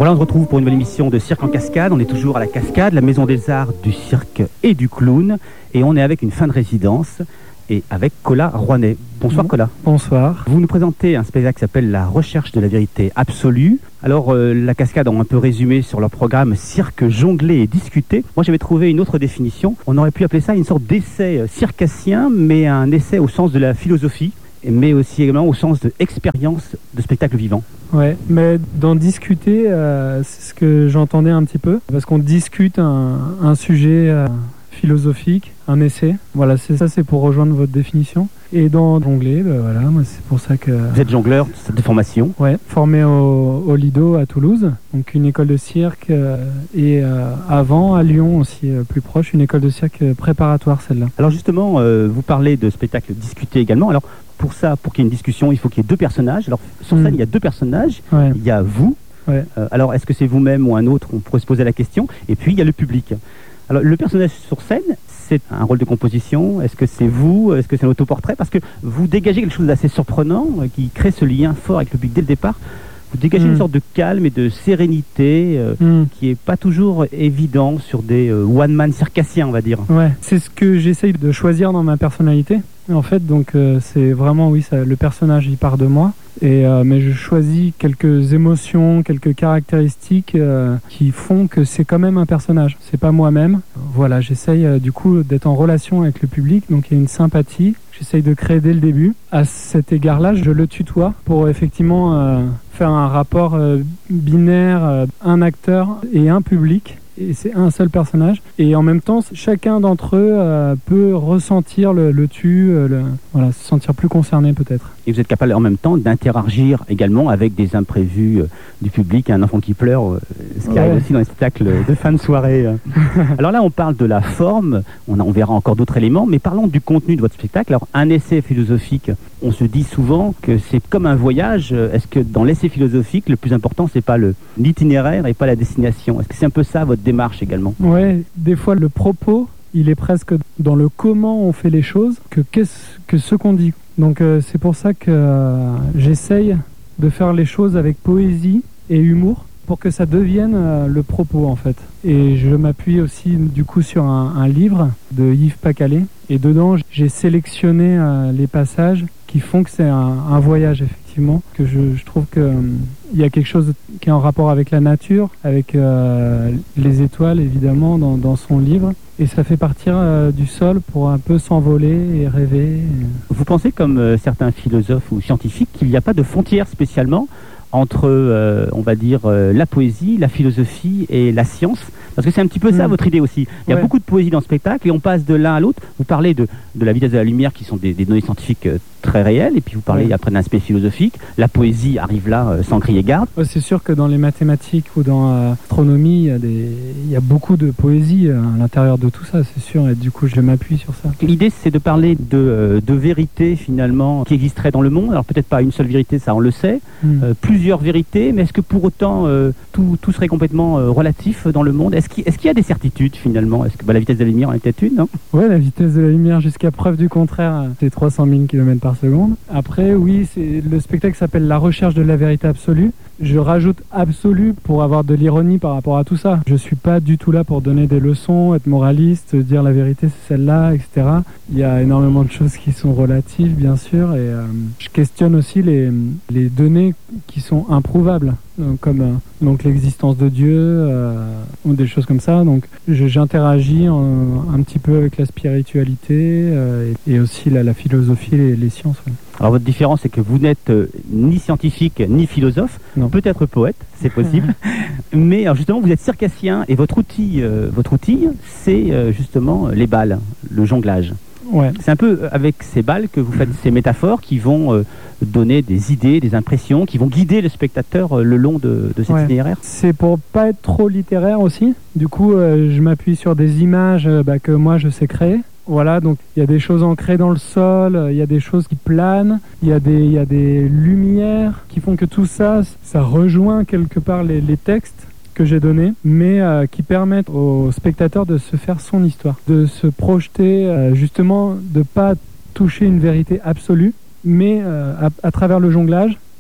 Voilà, on se retrouve pour une nouvelle émission de Cirque en Cascade. On est toujours à la Cascade, la maison des arts du cirque et du clown. Et on est avec une fin de résidence et avec Colas Rouanet. Bonsoir Colas. Bonsoir. Vous nous présentez un spectacle qui s'appelle La recherche de la vérité absolue. Alors la Cascade a un peu résumé sur leur programme Cirque, jongler et discuter. Moi j'avais trouvé une autre définition. On aurait pu appeler ça une sorte d'essai circassien, mais un essai au sens de la philosophie, mais aussi également au sens de expérience de spectacle vivant. Ouais, mais dans discuter, c'est ce que j'entendais un petit peu, parce qu'on discute un sujet philosophique, un essai. Voilà, c'est pour rejoindre votre définition. Et dans jongler, voilà, moi c'est pour ça que... Vous êtes jongleur de formation? Ouais, formé au Lido à Toulouse, donc une école de cirque, et avant à Lyon aussi, plus proche, une école de cirque préparatoire celle-là. Alors justement, vous parlez de spectacle discuté également. Alors pour ça, pour qu'il y ait une discussion, il faut qu'il y ait deux personnages. Alors sur scène, il y a deux personnages. Ouais. Il y a vous. Ouais. Alors est-ce que c'est vous-même ou un autre? On pourrait se poser la question. Et puis il y a le public. Alors le personnage sur scène, c'est un rôle de composition. Est-ce que c'est vous? Est-ce que c'est un autoportrait? Parce que vous dégagez quelque chose d'assez surprenant qui crée ce lien fort avec le public dès le départ. Vous dégagez une sorte de calme et de sérénité qui est pas toujours évident sur des one-man circassiens, on va dire. Ouais, c'est ce que j'essaye de choisir dans ma personnalité. En fait, donc c'est vraiment, oui, ça, le personnage, il part de moi. Mais je choisis quelques émotions, quelques caractéristiques qui font que c'est quand même un personnage. C'est pas moi-même. Voilà, j'essaye du coup d'être en relation avec le public. Donc il y a une sympathie. J'essaye de créer dès le début. À cet égard-là, je le tutoie pour effectivement faire un rapport binaire, un acteur et un public. Et c'est un seul personnage. Et en même temps, chacun d'entre eux peut ressentir le tu, voilà, se sentir plus concerné peut-être. Et vous êtes capable en même temps d'interagir également avec des imprévus du public, un enfant qui pleure, ce qui arrive aussi dans les spectacles de fin de soirée. Alors là, on parle de la forme, on verra encore d'autres éléments, mais parlons du contenu de votre spectacle. Alors, un essai philosophique, on se dit souvent que c'est comme un voyage. Est-ce que dans l'essai philosophique, le plus important, c'est pas l'itinéraire et pas la destination? Est-ce que c'est un peu ça votre démarche également? Ouais, des fois le propos, il est presque dans le comment on fait les choses que ce qu'on dit. Donc c'est pour ça que j'essaye de faire les choses avec poésie et humour pour que ça devienne le propos en fait. Et je m'appuie aussi du coup sur un livre de Yves Pacalé. Et dedans, j'ai sélectionné les passages qui font que c'est un voyage effectivement, que je trouve que il y a quelque chose qui est en rapport avec la nature, avec les étoiles évidemment dans son livre. Et ça fait partir du sol pour un peu s'envoler et rêver. Vous pensez, comme certains philosophes ou scientifiques, qu'il n'y a pas de frontière spécialement entre, on va dire, la poésie, la philosophie et la science? Parce que c'est un petit peu ça votre idée aussi. Il y a beaucoup de poésie dans le spectacle et on passe de l'un à l'autre. Vous parlez de la vitesse de la lumière qui sont des données scientifiques très réelles, et puis vous parlez après d'un aspect philosophique. La poésie arrive là sans crier garde. C'est sûr que dans les mathématiques ou dans l'astronomie, il y a beaucoup de poésie à l'intérieur de tout ça, c'est sûr, et du coup je m'appuie sur ça. L'idée c'est de parler de vérités finalement qui existeraient dans le monde. Alors peut-être pas une seule vérité, ça on le sait, plusieurs vérités, mais est-ce que pour autant tout serait complètement relatif dans le monde? Est-ce qu'il y a des certitudes finalement? Est-ce que la vitesse de la lumière en est peut-être une, non? Ouais, la vitesse de la lumière jusqu'à preuve du contraire, c'est 300 000 km/s. Après, oui, le spectacle s'appelle La recherche de la vérité absolue. Je rajoute absolu pour avoir de l'ironie par rapport à tout ça. Je suis pas du tout là pour donner des leçons, être moraliste, dire la vérité c'est celle-là, etc. Il y a énormément de choses qui sont relatives, bien sûr, et je questionne aussi les données qui sont improuvables, comme donc l'existence de Dieu ou des choses comme ça. Donc j'interagis un petit peu avec la spiritualité et aussi la philosophie et les sciences. Ouais. Alors votre différence, c'est que vous n'êtes ni scientifique ni philosophe, peut-être poète, c'est possible, mais alors justement vous êtes circassien et votre outil c'est justement les balles, le jonglage. Ouais. C'est un peu avec ces balles que vous faites ces métaphores qui vont donner des idées, des impressions, qui vont guider le spectateur le long de cet itinéraire. C'est pour pas être trop littéraire aussi. Du coup, je m'appuie sur des images que moi je sais créer. Voilà, donc il y a des choses ancrées dans le sol, il y a des choses qui planent, il y a des lumières qui font que tout ça, ça rejoint quelque part les textes que j'ai donnés, mais qui permettent au spectateur de se faire son histoire, de se projeter, justement, de pas toucher une vérité absolue, mais à travers le jonglage,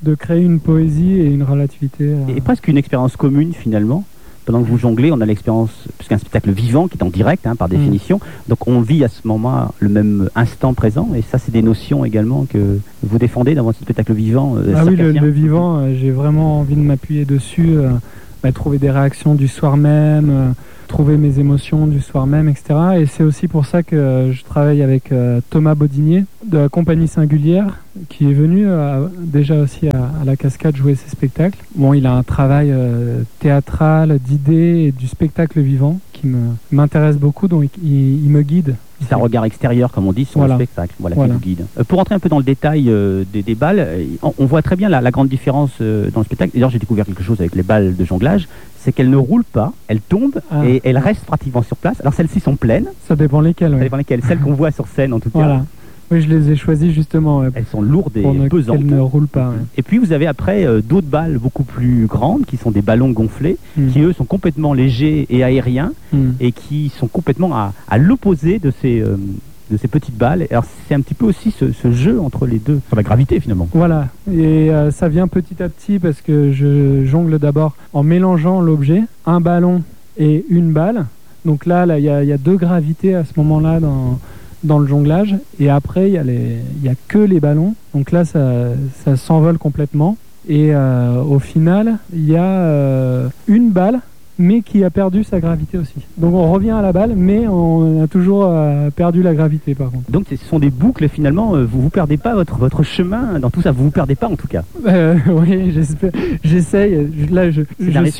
de créer une poésie et une relativité. Et presque une expérience commune finalement. Pendant que vous jonglez, on a l'expérience, puisqu'un spectacle vivant qui est en direct, par définition, donc on vit à ce moment le même instant présent, et ça c'est des notions également que vous défendez dans votre spectacle vivant. Ah oui, le vivant, j'ai vraiment envie de m'appuyer dessus, trouver des réactions du soir même, trouver mes émotions du soir même, etc. Et c'est aussi pour ça que je travaille avec Thomas Baudinier de la Compagnie Singulière, qui est venu déjà aussi à la Cascade jouer ses spectacles. Bon, il a un travail théâtral, d'idées et du spectacle vivant qui m'intéresse beaucoup, donc il me guide. C'est un regard extérieur, comme on dit, sur le spectacle, qui vous guide. Pour rentrer un peu dans le détail des balles, on voit très bien la grande différence dans le spectacle. D'ailleurs, j'ai découvert quelque chose avec les balles de jonglage, c'est qu'elles ne roulent pas, elles tombent et elles restent pratiquement sur place. Alors celles-ci sont pleines. Ça dépend lesquelles. Ça dépend lesquelles. Celles qu'on voit sur scène, en tout cas. Voilà. Oui, je les ai choisies justement. Elles sont lourdes et pesantes. Elles ne roulent pas. Ouais. Et puis vous avez après d'autres balles beaucoup plus grandes qui sont des ballons gonflés, qui eux sont complètement légers et aériens et qui sont complètement à l'opposé de ces petites balles. Alors c'est un petit peu aussi ce jeu entre les deux, sur la gravité finalement. Voilà, et ça vient petit à petit parce que je jongle d'abord en mélangeant l'objet, un ballon et une balle. Donc là, il y a deux gravités à ce moment-là dans le jonglage, et après il y a que les ballons, donc là ça s'envole complètement, et au final il y a une balle mais qui a perdu sa gravité aussi. Donc on revient à la balle, mais on a toujours perdu la gravité par contre. Donc ce sont des boucles finalement, vous perdez pas votre chemin dans tout ça, vous perdez pas en tout cas. Oui, j'essaye. Là je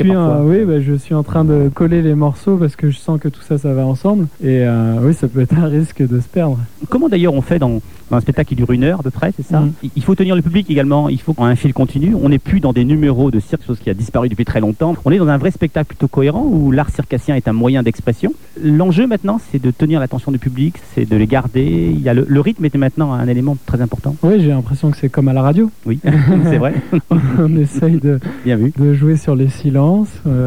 suis en train de coller les morceaux parce que je sens que tout ça va ensemble, et oui, ça peut être un risque de se perdre. Comment d'ailleurs on fait dans un spectacle qui dure 1 heure à peu près, c'est ça? Il faut tenir le public également, il faut un fil continu. On n'est plus dans des numéros de cirque, chose qui a disparu depuis très longtemps. On est dans un vrai spectacle plutôt cohérent où l'art circassien est un moyen d'expression. L'enjeu maintenant, c'est de tenir l'attention du public, c'est de les garder. Il y a le rythme est maintenant un élément très important. Oui, j'ai l'impression que c'est comme à la radio. Oui, c'est vrai. On essaye de jouer sur les silences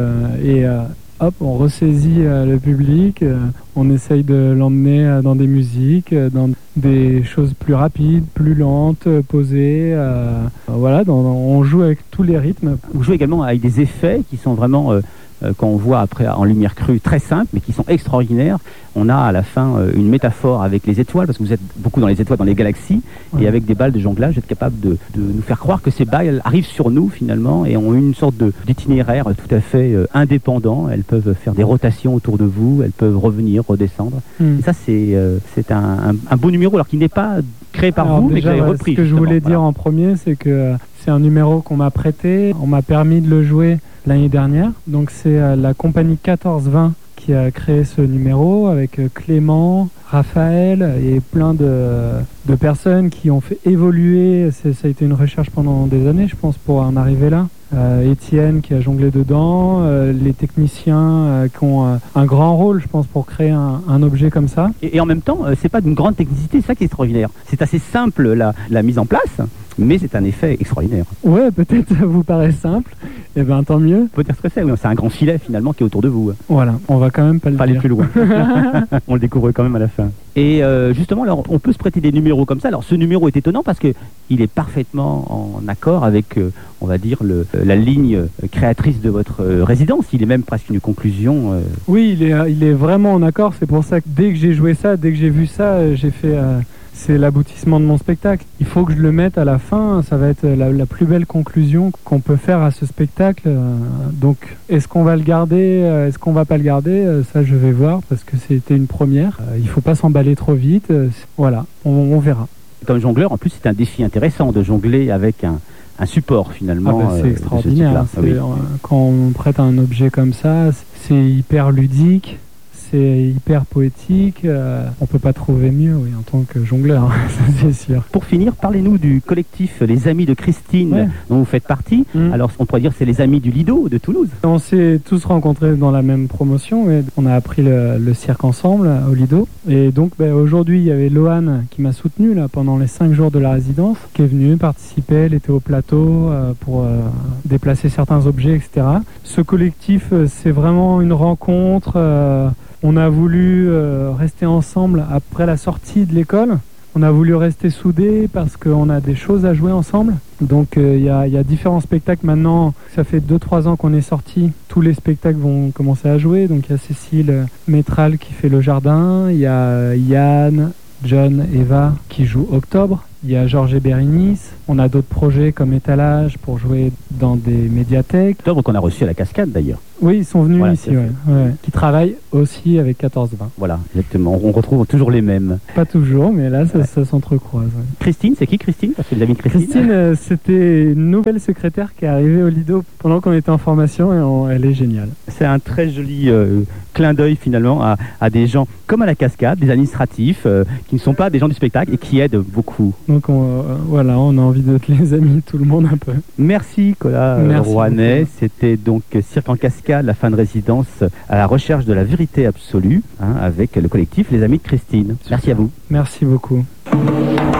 et hop, on ressaisit le public, on essaye de l'emmener dans des musiques, dans des choses plus rapides, plus lentes, posées. Voilà, on joue avec tous les rythmes. Vous jouez également avec des effets qui sont vraiment, quand on voit après en lumière crue, très simples, mais qui sont extraordinaires. On a à la fin une métaphore avec les étoiles, parce que vous êtes beaucoup dans les étoiles, dans les galaxies, et avec des balles de jonglage, vous êtes capable de nous faire croire que ces balles arrivent sur nous finalement, et ont une sorte d'itinéraire tout à fait indépendant. Elles peuvent faire des rotations autour de vous, elles peuvent revenir, redescendre. Et ça, c'est un beau numéro, alors qui n'est pas créé par vous, mais que vous avez repris. Ce que je voulais dire en premier, c'est que c'est un numéro qu'on m'a prêté, on m'a permis de le jouer l'année dernière. Donc c'est la compagnie 14-20 qui a créé ce numéro avec Clément, Raphaël et plein de personnes qui ont fait évoluer. Ça a été une recherche pendant des années, je pense, pour en arriver là. Étienne qui a jonglé dedans, les techniciens qui ont un grand rôle, je pense, pour créer un objet comme ça. Et en même temps, c'est pas d'une grande technicité, c'est ça qui est extraordinaire. C'est assez simple la mise en place, mais c'est un effet extraordinaire. Ouais, peut-être ça vous paraît simple, et bien tant mieux. On peut dire ce que c'est, oui, c'est un grand filet finalement qui est autour de vous. Voilà, on va quand même pas le dire. Aller plus loin. On le découvre quand même à la fin. Et justement, alors, on peut se prêter des numéros comme ça. Alors ce numéro est étonnant parce qu'il est parfaitement en accord avec, on va dire, la ligne créatrice de votre résidence. Il est même presque une conclusion. Oui, il est vraiment en accord. C'est pour ça que dès que j'ai joué ça, dès que j'ai vu ça, j'ai fait... c'est l'aboutissement de mon spectacle. Il faut que je le mette à la fin. Ça va être la plus belle conclusion qu'on peut faire à ce spectacle. Donc, est-ce qu'on va le garder? Est-ce qu'on va pas le garder? Ça, je vais voir parce que c'était une première. Il faut pas s'emballer trop vite. Voilà, on verra. Comme jongleur, en plus, c'est un défi intéressant de jongler avec un support finalement. C'est extraordinaire. Quand on prête un objet comme ça, c'est hyper ludique. C'est hyper poétique, on peut pas trouver mieux, oui, en tant que jongleur, c'est sûr. Pour finir, parlez-nous du collectif Les Amis de Christine, dont vous faites partie. Alors on pourrait dire que c'est les Amis du Lido de Toulouse. On s'est tous rencontrés dans la même promotion, et on a appris le cirque ensemble au Lido. Et donc aujourd'hui, il y avait Lohan qui m'a soutenu là, pendant les 5 jours de la résidence, qui est venu participer, elle était au plateau pour déplacer certains objets, etc. Ce collectif, c'est vraiment une rencontre... On a voulu rester ensemble après la sortie de l'école On a voulu rester soudés parce qu'on a des choses à jouer ensemble. Donc il y a différents spectacles maintenant. Ça fait 2-3 ans qu'on est sorti. Tous les spectacles vont commencer à jouer. Donc il y a Cécile Métral qui fait Le Jardin. Il y a Yann, John, Eva qui jouent Octobre. Il y a Georges Bérénice. On a d'autres projets comme Étalage pour jouer dans des médiathèques. Octobre qu'on a reçu à la Cascade d'ailleurs. Oui, ils sont venus Voilà, ici, qui travaillent aussi avec 14-20. Voilà, exactement. On retrouve toujours les mêmes. Pas toujours, mais là, ça s'entrecroise. Ouais. Christine, c'est qui Christine? Parce que les amis de Christine. Christine, c'était une nouvelle secrétaire qui est arrivée au Lido pendant qu'on était en formation et elle est géniale. C'est un très joli clin d'œil finalement à des gens comme à la Cascade, des administratifs qui ne sont pas des gens du spectacle et qui aident beaucoup. Donc voilà, on a envie de les amis, tout le monde un peu. Merci Colas Rouanet. C'était donc Cirque en Cascade, la fin de résidence à la recherche de la vérité absolue, avec le collectif Les Amis de Christine. Merci à vous. Merci beaucoup.